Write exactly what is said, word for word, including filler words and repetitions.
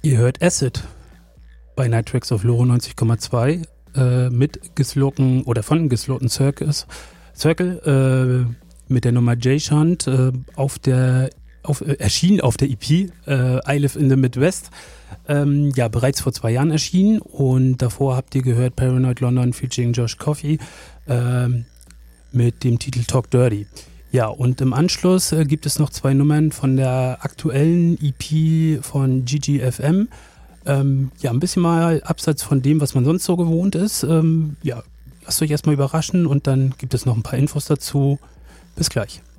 Ihr hört Acid bei Night Tracks auf Loro neunzig Komma zwei äh, mit Gisloten oder von Gisloten Circus, Circle äh, mit der Nummer J-Shunt äh, auf der auf, äh, erschienen auf der E P äh, I Live in the Midwest. Ähm, ja, bereits vor zwei Jahren erschienen und davor habt ihr gehört Paranoid London featuring Josh Coffey äh, mit dem Titel Talk Dirty. Ja, und im Anschluss äh, gibt es noch zwei Nummern von der aktuellen E P von G G F M. Ähm, ja, ein bisschen mal abseits von dem, was man sonst so gewohnt ist. Ähm, ja, lasst euch erstmal überraschen und dann gibt es noch ein paar Infos dazu. Bis gleich.